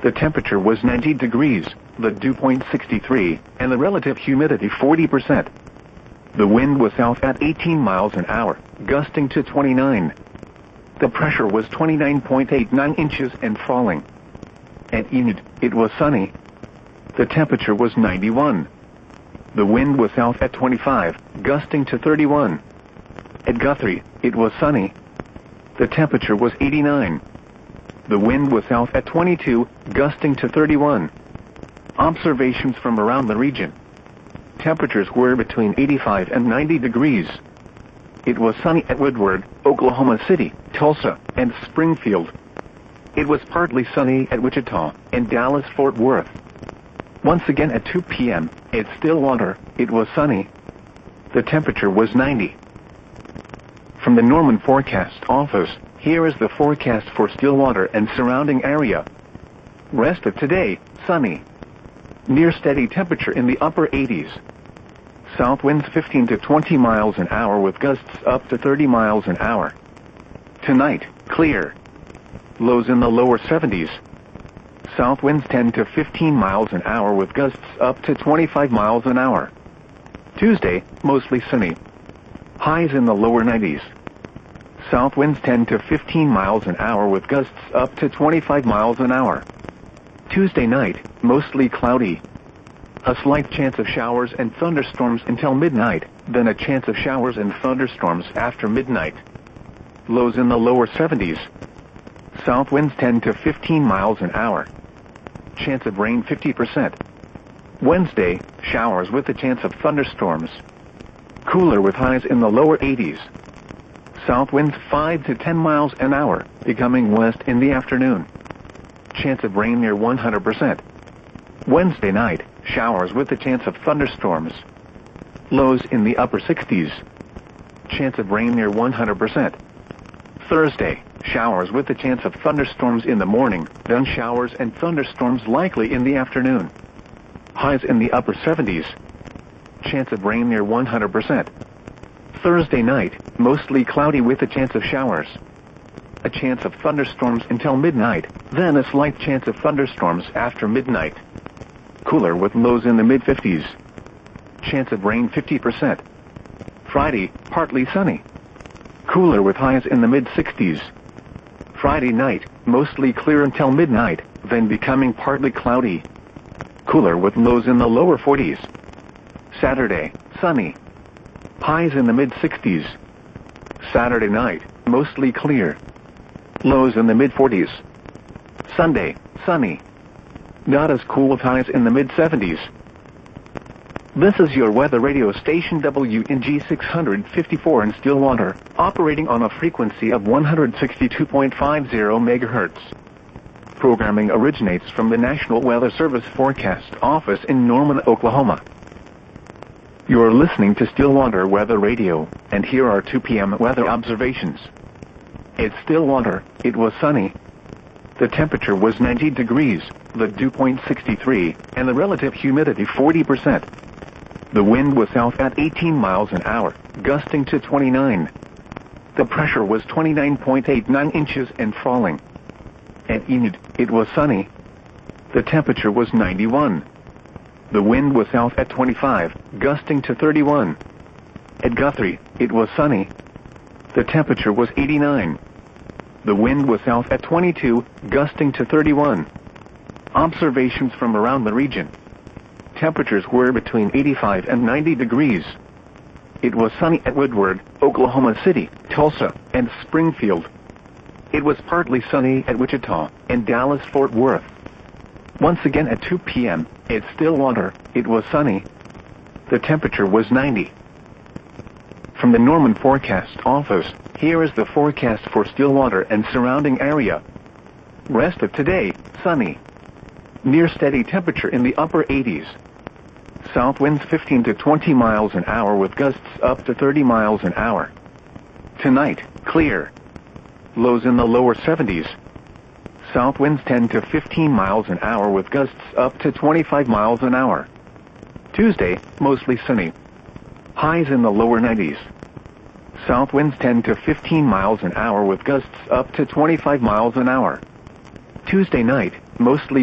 The temperature was 90 degrees, the dew point 63, and the relative humidity 40%. The wind was south at 18 miles an hour, gusting to 29. The pressure was 29.89 inches and falling. At Enid, it was sunny. The temperature was 91. The wind was south at 25, gusting to 31. At Guthrie, it was sunny. The temperature was 89. The wind was south at 22, gusting to 31. Observations from around the region. Temperatures were between 85 and 90 degrees. It was sunny at Woodward, Oklahoma City, Tulsa, and Springfield. It was partly sunny at Wichita and Dallas-Fort Worth. Once again at 2 p.m., at Stillwater, it was sunny. The temperature was 90. From the Norman Forecast Office, here is the forecast for Stillwater and surrounding area. Rest of today, sunny. Near steady temperature in the upper 80s. South winds 15 to 20 miles an hour with gusts up to 30 miles an hour. Tonight, clear. Lows in the lower 70s. South winds 10 to 15 miles an hour with gusts up to 25 miles an hour. Tuesday, mostly sunny. Highs in the lower 90s. South winds 10 to 15 miles an hour with gusts up to 25 miles an hour. Tuesday night, mostly cloudy. A slight chance of showers and thunderstorms until midnight, then a chance of showers and thunderstorms after midnight. Lows in the lower 70s. South winds 10 to 15 miles an hour. Chance of rain 50%. Wednesday, showers with a chance of thunderstorms. Cooler with highs in the lower 80s. South winds 5 to 10 miles an hour, becoming west in the afternoon. Chance of rain near 100%. Wednesday night, showers with a chance of thunderstorms. Lows in the upper 60s. Chance of rain near 100%. Thursday, showers with a chance of thunderstorms in the morning, then showers and thunderstorms likely in the afternoon. Highs in the upper 70s. Chance of rain near 100%. Thursday night, mostly cloudy with a chance of showers. A chance of thunderstorms until midnight, then a slight chance of thunderstorms after midnight. Cooler with lows in the mid-50s. Chance of rain 50%. Friday, partly sunny. Cooler with highs in the mid-60s. Friday night, mostly clear until midnight, then becoming partly cloudy. Cooler with lows in the lower 40s. Saturday, sunny. Highs in the mid-60s. Saturday night, mostly clear. Lows in the mid-40s. Sunday, sunny. Not as cool with highs in the mid-70s. This is your weather radio station WNG 654 in Stillwater, operating on a frequency of 162.50 MHz. Programming originates from the National Weather Service Forecast Office in Norman, Oklahoma. You're listening to Stillwater Weather Radio, and here are 2 p.m. weather observations. At Stillwater, it was sunny. The temperature was 90 degrees, the dew point 63, and the relative humidity 40%. The wind was south at 18 miles an hour, gusting to 29. The pressure was 29.89 inches and falling. At Enid, it was sunny. The temperature was 91. The wind was south at 25, gusting to 31. At Guthrie, it was sunny. The temperature was 89. The wind was south at 22, gusting to 31. Observations from around the region. Temperatures were between 85 and 90 degrees. It was sunny at Woodward, Oklahoma City, Tulsa, and Springfield. It was partly sunny at Wichita and Dallas-Fort Worth. Once again at 2 p.m., at Stillwater, it was sunny. The temperature was 90. From the Norman Forecast Office, here is the forecast for Stillwater and surrounding area. Rest of today, sunny. Near steady temperature in the upper 80s. South winds 15 to 20 miles an hour with gusts up to 30 miles an hour. Tonight, clear. Lows in the lower 70s. South winds 10 to 15 miles an hour with gusts up to 25 miles an hour. Tuesday, mostly sunny. Highs in the lower 90s. South winds 10 to 15 miles an hour with gusts up to 25 miles an hour. Tuesday night, mostly